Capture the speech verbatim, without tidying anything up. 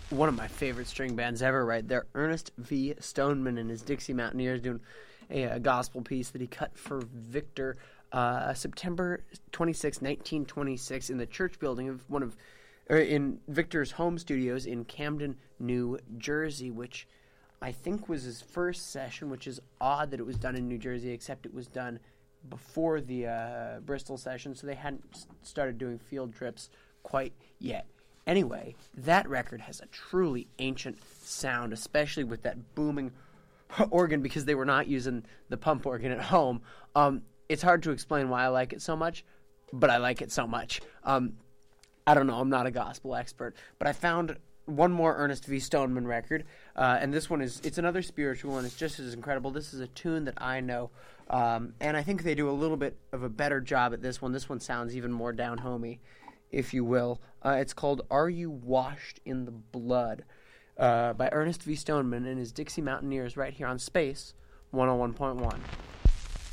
one of my favorite string bands ever right there. Ernest V. Stoneman and his Dixie Mountaineers doing a, a gospel piece that he cut for Victor uh, September twenty-sixth, nineteen twenty-six in the church building of one of or in Victor's home studios in Camden, New Jersey, which I think was his first session, which is odd that it was done in New Jersey, except it was done before the uh, Bristol session, so they hadn't started doing field trips quite yet. Anyway, that record has a truly ancient sound, especially with that booming organ, because they were not using the pump organ at home. Um, it's hard to explain why I like it so much, but I like it so much. Um, I don't know, I'm not a gospel expert, but I found one more Ernest V. Stoneman record, uh, and this one is, it's another spiritual, and it's just as incredible. This is a tune that I know, um, and I think they do a little bit of a better job at this one. This one sounds even more down-homey, if you will. Uh, it's called Are You Washed in the Blood uh, by Ernest V. Stoneman and his Dixie Mountaineers right here on Space one oh one point one.